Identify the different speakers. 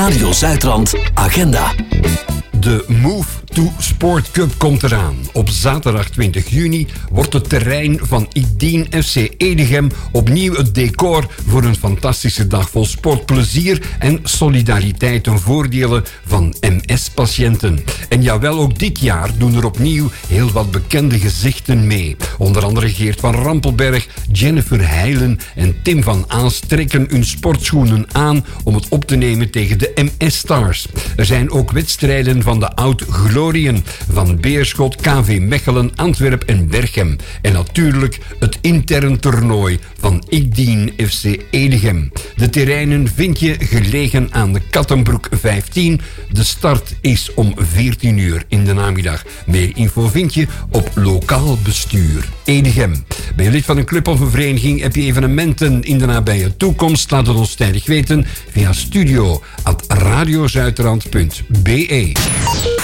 Speaker 1: Radio Zuidrand Agenda.
Speaker 2: De Move to Sport Cup komt eraan. Op zaterdag 20 juni wordt het terrein van Ideen FC Edegem opnieuw het decor voor een fantastische dag vol sportplezier en solidariteit ten voordele van MS-patiënten. En jawel, ook dit jaar doen er opnieuw heel wat bekende gezichten mee. Onder andere Geert van Rampelberg, Jennifer Heijlen en Tim van Aals trekken hun sportschoenen aan om het op te nemen tegen de MS-stars. Er zijn ook wedstrijden van de oud-glorieën van Beerschot, KV Mechelen, Antwerp en Berchem. En natuurlijk het intern toernooi van Ideen FC Edegem. De terreinen vind je gelegen aan de Kattenbroek 15. De start is om 14 uur in de namiddag. Meer info vind je op lokaal bestuur Edegem. Ben je lid van een club of een vereniging? Heb je evenementen in de nabije toekomst? Laat het ons tijdig weten via studio@radiozuidrand.be.